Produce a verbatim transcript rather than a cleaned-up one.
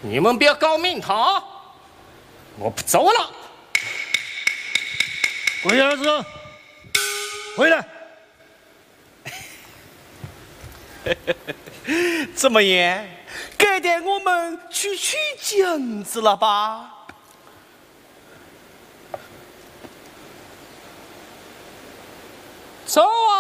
你们别搞名堂，我不走了。 龟儿子，回来。 怎么样？该带我们去取镜子了吧？ 走啊！